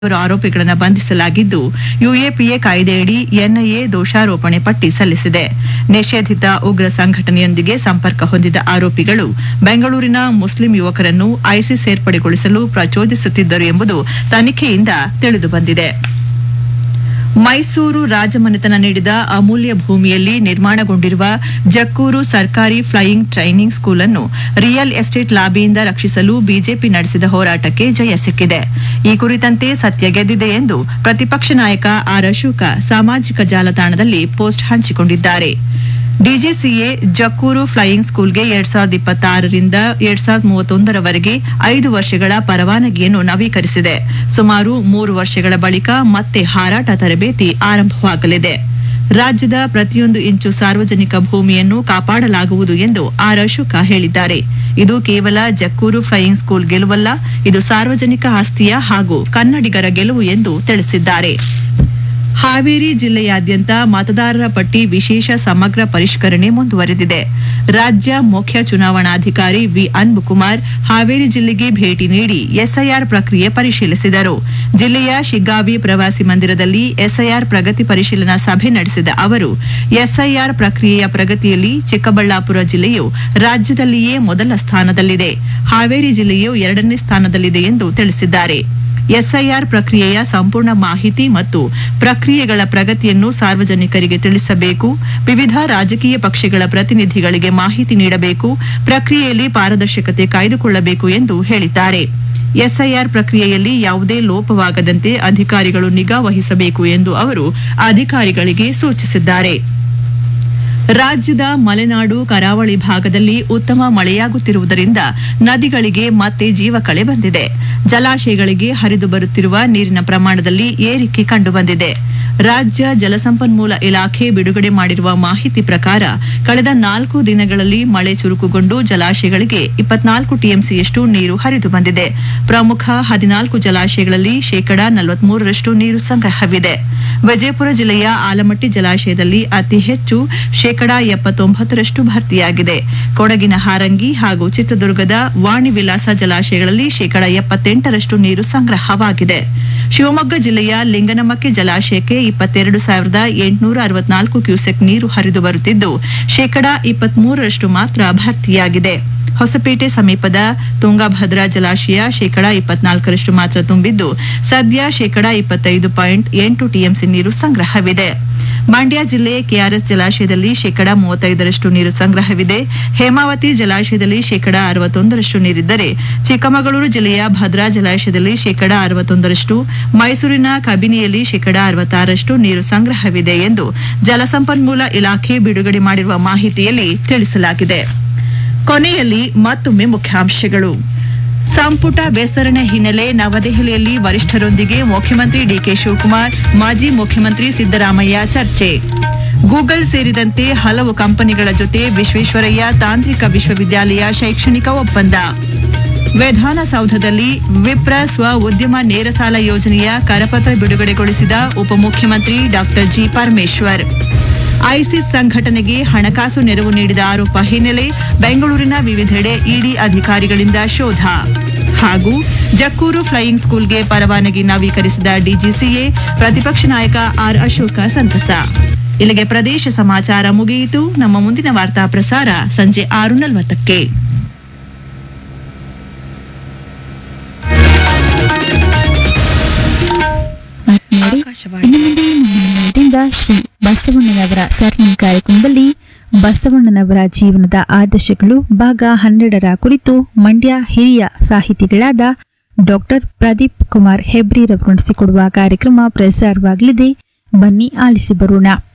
ಆರೋಪಿಗಳನ್ನು ಬಂಧಿಸಲಾಗಿದ್ದು ಯುಎಪಿಎ ಕಾಯ್ದೆಯಡಿ ಎನ್ಐಎ ದೋಷಾರೋಪಣೆ ಪಟ್ಟಿ ಸಲ್ಲಿಸಿದೆ. ನಿಷೇಧಿತ ಉಗ್ರ ಸಂಘಟನೆಯೊಂದಿಗೆ ಸಂಪರ್ಕ ಹೊಂದಿದ ಆರೋಪಿಗಳು ಬೆಂಗಳೂರಿನ ಮುಸ್ಲಿಂ ಯುವಕರನ್ನು ಐಸಿಸ್ ಸೇರ್ಪಡೆಗೊಳಿಸಲು ಪ್ರಚೋದಿಸುತ್ತಿದ್ದರು ಎಂಬುದು ತನಿಖೆಯಿಂದ ತಿಳಿದುಬಂದಿದೆ. ಮೈಸೂರು ರಾಜಮನೆತನ ನೀಡಿದ ಅಮೂಲ್ಯ ಭೂಮಿಯಲ್ಲಿ ನಿರ್ಮಾಣಗೊಂಡಿರುವ ಜಕ್ಕೂರು ಸರ್ಕಾರಿ ಫ್ಲೈಯಿಂಗ್ ಟ್ರೈನಿಂಗ್ ಸ್ಕೂಲ್ ಅನ್ನು ರಿಯಲ್ ಎಸ್ಟೇಟ್ ಲಾಬಿಯಿಂದ ರಕ್ಷಿಸಲು ಬಿಜೆಪಿ ನಡೆಸಿದ ಹೋರಾಟಕ್ಕೆ ಜಯ ಸಿಕ್ಕಿದೆ. ಈ ಕುರಿತಂತೆ ಸತ್ಯ ಗೆದ್ದಿದೆ ಎಂದು ಪ್ರತಿಪಕ್ಷ ನಾಯಕ ಆರ್ ಅಶೋಕ ಸಾಮಾಜಿಕ ಜಾಲತಾಣದಲ್ಲಿ ಪೋಸ್ಟ್ ಹಂಚಿಕೊಂಡಿದ್ದಾರೆ. ಡಿಜಿಸಿಎ ಜಕ್ಕೂರು ಫ್ಲೈಯಿಂಗ್ ಸ್ಕೂಲ್ಗೆ 2026ರಿಂದ 2031ರವರೆಗೆ 5 ವರ್ಷಗಳ ಪರವಾನಗಿಯನ್ನು ನವೀಕರಿಸಿದೆ. ಸುಮಾರು 3 ವರ್ಷಗಳ ಬಳಿಕ ಮತ್ತೆ ಹಾರಾಟ ತರಬೇತಿ ಆರಂಭವಾಗಲಿದೆ. ರಾಜ್ಯದ ಪ್ರತಿಯೊಂದು ಇಂಚು ಸಾರ್ವಜನಿಕ ಭೂಮಿಯನ್ನು ಕಾಪಾಡಲಾಗುವುದು ಎಂದು ಆರ್ ಅಶೋಕ ಹೇಳಿದ್ದಾರೆ. ಇದು ಕೇವಲ ಜಕ್ಕೂರು ಫ್ಲೈಯಿಂಗ್ ಸ್ಕೂಲ್ ಗೆಲುವಲ್ಲ, ಇದು ಸಾರ್ವಜನಿಕ ಆಸ್ತಿಯ ಹಾಗೂ ಕನ್ನಡಿಗರ ಗೆಲುವು ಎಂದು ತಿಳಿಸಿದ್ದಾರೆ. ಹಾವೇರಿ ಜಿಲ್ಲೆಯಾದ್ಯಂತ ಮತದಾರರ ಪಟ್ಟಿ ವಿಶೇಷ ಸಮಗ್ರ ಪರಿಷ್ಕರಣೆ ಮುಂದುವರೆದಿದೆ. ರಾಜ್ಯ ಮುಖ್ಯ ಚುನಾವಣಾಧಿಕಾರಿ ವಿ ಅನ್ಬುಕುಮಾರ್ ಹಾವೇರಿ ಜಿಲ್ಲೆಗೆ ಭೇಟಿ ನೀಡಿ ಎಸ್ಐಆರ್ ಪ್ರಕ್ರಿಯೆ ಪರಿಶೀಲಿಸಿದರು. ಜಿಲ್ಲೆಯ ಶಿಗ್ಗಾವಿ ಪ್ರವಾಸಿ ಮಂದಿರದಲ್ಲಿ ಎಸ್ಐಆರ್ ಪ್ರಗತಿ ಪರಿಶೀಲನಾ ಸಭೆ ನಡೆಸಿದ ಅವರು ಎಸ್ಐಆರ್ ಪ್ರಕ್ರಿಯೆಯ ಪ್ರಗತಿಯಲ್ಲಿ ಚಿಕ್ಕಬಳ್ಳಾಪುರ ಜಿಲ್ಲೆಯು ರಾಜ್ಯದಲ್ಲಿಯೇ ಮೊದಲ ಸ್ಥಾನದಲ್ಲಿದೆ, ಹಾವೇರಿ ಜಿಲ್ಲೆಯು 2ನೇ ಸ್ಥಾನದಲ್ಲಿದೆ ಎಂದು ತಿಳಿಸಿದ್ದಾರೆ. ಎಸ್ಐಆರ್ ಪ್ರಕ್ರಿಯೆಯ ಸಂಪೂರ್ಣ ಮಾಹಿತಿ ಮತ್ತು ಪ್ರಕ್ರಿಯೆಗಳ ಪ್ರಗತಿಯನ್ನು ಸಾರ್ವಜನಿಕರಿಗೆ ತಿಳಿಸಬೇಕು, ವಿವಿಧ ರಾಜಕೀಯ ಪಕ್ಷಗಳ ಪ್ರತಿನಿಧಿಗಳಿಗೆ ಮಾಹಿತಿ ನೀಡಬೇಕು, ಪ್ರಕ್ರಿಯೆಯಲ್ಲಿ ಪಾರದರ್ಶಕತೆ ಕಾಯ್ದುಕೊಳ್ಳಬೇಕು ಎಂದು ಹೇಳಿದ್ದಾರೆ. ಎಸ್ಐಆರ್ ಪ್ರಕ್ರಿಯೆಯಲ್ಲಿ ಯಾವುದೇ ಲೋಪವಾಗದಂತೆ ಅಧಿಕಾರಿಗಳು ನಿಗಾ ವಹಿಸಬೇಕು ಎಂದು ಅವರು ಅಧಿಕಾರಿಗಳಿಗೆ ಸೂಚಿಸಿದ್ದಾರೆ. ರಾಜ್ಯದ ಮಲೆನಾಡು ಕರಾವಳಿ ಭಾಗದಲ್ಲಿ ಉತ್ತಮ ಮಳೆಯಾಗುತ್ತಿರುವುದರಿಂದ ನದಿಗಳಿಗೆ ಮತ್ತೆ ಜೀವಕಳೆ ಬಂದಿದೆ. ಜಲಾಶಯಗಳಿಗೆ ಹರಿದು ಬರುತ್ತಿರುವ ನೀರಿನ ಪ್ರಮಾಣದಲ್ಲಿ ಏರಿಕೆ ಕಂಡುಬಂದಿದೆ. ರಾಜ್ಯ ಜಲಸಂಪನ್ಮೂಲ ಇಲಾಖೆ ಬಿಡುಗಡೆ ಮಾಡಿರುವ ಮಾಹಿತಿ ಪ್ರಕಾರ ಕಳೆದ 4 ದಿನಗಳಲ್ಲಿ ಮಳೆ ಚುರುಕುಗೊಂಡು ಜಲಾಶಯಗಳಿಗೆ 24 ಟಿಎಂಸಿಯಷ್ಟು ನೀರು ಹರಿದು ಬಂದಿದೆ. ಪ್ರಮುಖ 14 ಜಲಾಶಯಗಳಲ್ಲಿ ಶೇಕಡಾ 43ರಷ್ಟು ನೀರು ಸಂಗ್ರಹವಿದೆ. ವಿಜಯಪುರ ಜಿಲ್ಲೆಯ ಆಲಮಟ್ಟಿ ಜಲಾಶಯದಲ್ಲಿ ಅತಿ ಹೆಚ್ಚು ಶೇಕಡಾ 79ರಷ್ಟು ಭರ್ತಿಯಾಗಿದೆ. ಕೊಡಗಿನ ಹಾರಂಗಿ ಹಾಗೂ ಚಿತ್ರದುರ್ಗದ ವಾಣಿ ವಿಲಾಸ ಜಲಾಶಯಗಳಲ್ಲಿ ಶೇಕಡಾ 78ರಷ್ಟು ನೀರು ಸಂಗ್ರಹವಾಗಿದೆ. ಶಿವಮೊಗ್ಗ ಜಿಲ್ಲೆಯ ಲಿಂಗನಮಕ್ಕೆ ಜಲಾಶಯಕ್ಕೆ 22,864 ಕ್ಯೂಸೆಕ್ ನೀರು ಹರಿದು ಬರುತ್ತಿದ್ದು ಶೇಕಡಾ 23ರಷ್ಟು ಮಾತ್ರ ಭರ್ತಿಯಾಗಿದೆ. ಹೊಸಪೇಟೆ ಸಮೀಪದ ತುಂಗಭದ್ರಾ ಜಲಾಶಯ ಶೇಕಡಾ 24ರಷ್ಟು ಮಾತ್ರ ತುಂಬಿದ್ದು ಸದ್ಯ ಶೇಕಡಾ 25.8 ಟಿಎಂಸಿ ನೀರು ಸಂಗ್ರಹವಿದೆ. ಮಂಡ್ಯ ಜಿಲ್ಲೆ ಕೆಆರ್ಎಸ್ ಜಲಾಶಯದಲ್ಲಿ ಶೇಕಡಾ 35ರಷ್ಟು ನೀರು ಸಂಗ್ರಹವಿದೆ. ಹೇಮಾವತಿ ಜಲಾಶಯದಲ್ಲಿ ಶೇಕಡಾ 61ರಷ್ಟು ನೀರಿದ್ದರೆ ಚಿಕ್ಕಮಗಳೂರು ಜಿಲ್ಲೆಯ ಭದ್ರಾ ಜಲಾಶಯದಲ್ಲಿ ಶೇಕಡಾ 61ರಷ್ಟು, ಮೈಸೂರಿನ ಕಬಿನಿಯಲ್ಲಿ ಶೇಕಡಾ 66ರಷ್ಟು ನೀರು ಸಂಗ್ರಹವಿದೆ ಎಂದು ಜಲಸಂಪನ್ಮೂಲ ಇಲಾಖೆ ಬಿಡುಗಡೆ ಮಾಡಿರುವ ಮಾಹಿತಿಯಲ್ಲಿ ತಿಳಿಸಲಾಗಿದೆ. ಕೊನೆಯಲ್ಲಿ ಮತ್ತೊಮ್ಮೆ ಮುಖ್ಯಾಂಶಗಳು. ಸಂಪುಟ ವಿಸ್ತರಣೆ ಹಿನ್ನೆಲೆ ನವದೆಹಲಿಯಲ್ಲಿ ವರಿಷ್ಠರೊಂದಿಗೆ ಮುಖ್ಯಮಂತ್ರಿ ಡಿಕೆ ಶಿವಕುಮಾರ್, ಮಾಜಿ ಮುಖ್ಯಮಂತ್ರಿ ಸಿದ್ದರಾಮಯ್ಯ ಚರ್ಚೆ. ಗೂಗಲ್ ಸೇರಿದಂತೆ ಹಲವು ಕಂಪನಿಗಳ ಜೊತೆ ವಿಶ್ವೇಶ್ವರಯ್ಯ ತಾಂತ್ರಿಕ ವಿಶ್ವವಿದ್ಯಾಲಯ ಶೈಕ್ಷಣಿಕ ಒಪ್ಪಂದ. ವಿಧಾನಸೌಧದಲ್ಲಿ ವಿಪ್ರ ಸ್ವ ಉದ್ಯಮ ನೇರ ಸಾಲ ಯೋಜನೆಯ ಕರಪತ್ರ ಬಿಡುಗಡೆಗೊಳಿಸಿದ ಉಪಮುಖ್ಯಮಂತ್ರಿ ಡಾ ಜಿ ಪರಮೇಶ್ವರ್. ಐಸಿಸ್ ಸಂಘಟನೆಗೆ ಹಣಕಾಸು ನೆರವು ನೀಡಿದ ಆರೋಪ ಹಿನ್ನೆಲೆ ಬೆಂಗಳೂರಿನ ವಿವಿಧೆಡೆ ಇಡಿ ಅಧಿಕಾರಿಗಳಿಂದ ಶೋಧ. ಹಾಗೂ ಜಕ್ಕೂರು ಫ್ಲೈಯಿಂಗ್ ಸ್ಕೂಲ್ಗೆ ಪರವಾನಗಿ ನವೀಕರಿಸಿದ ಡಿಜಿಸಿಎ, ಪ್ರತಿಪಕ್ಷ ನಾಯಕ ಆರ್ ಅಶೋಕ ಸಂತಸ. ಇಲ್ಲಿಗೆ ಪ್ರದೇಶ ಸಮಾಚಾರ ಮುಗಿಯಿತು. ನಮ್ಮ ಮುಂದಿನ ವಾರ್ತಾ ಪ್ರಸಾರ ಸಂಜೆ 6:40ಕ್ಕೆ. ಶ್ರೀ ಬಸವಣ್ಣನವರ ಸರಣಿ ಕಾರ್ಯಕ್ರಮದಲ್ಲಿ ಬಸವಣ್ಣನವರ ಜೀವನದ ಆದರ್ಶಗಳು ಭಾಗ 12ರ ಕುರಿತು ಮಂಡ್ಯ ಹಿರಿಯ ಸಾಹಿತಿಗಳಾದ ಡಾಕ್ಟರ್ ಪ್ರದೀಪ್ ಕುಮಾರ್ ಹೆಬ್ರಿರವರು ನಡೆಸಿಕೊಡುವ ಕಾರ್ಯಕ್ರಮ ಪ್ರಸಾರವಾಗಲಿದೆ. ಬನ್ನಿ ಆಲಿಸಿ ಬರೋಣ.